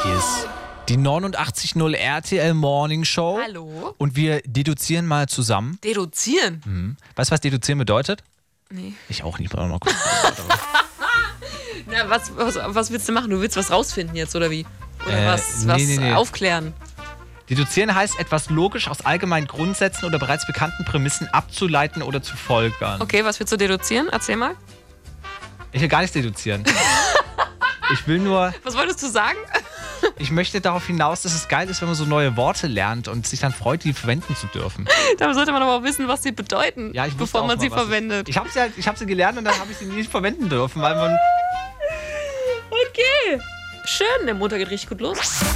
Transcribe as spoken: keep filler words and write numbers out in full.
Hier ist die neunundachtzig Komma null R T L Morning Show. Hallo? Und wir deduzieren mal zusammen. Deduzieren? Mhm. Weißt du, was deduzieren bedeutet? Nee. Ich auch nicht, aber mal kurz. Na, was, was, was willst du machen? Du willst was rausfinden jetzt, oder wie? Oder Äh, was, nee, was nee, nee. aufklären? Deduzieren heißt, etwas logisch aus allgemeinen Grundsätzen oder bereits bekannten Prämissen abzuleiten oder zu folgern. Okay, was willst du deduzieren? Erzähl mal. Ich will gar nichts deduzieren. Ich will nur, Was wolltest du sagen? ich möchte darauf hinaus, dass es geil ist, wenn man so neue Worte lernt und sich dann freut, die verwenden zu dürfen. Da sollte man aber auch wissen, was sie bedeuten, Ja, ich wusste bevor auch man mal, sie was verwendet. Ich, ich habe sie, halt, ich hab sie gelernt und dann habe ich sie nicht verwenden dürfen, weil man... Okay. Schön, der Montag geht richtig gut los.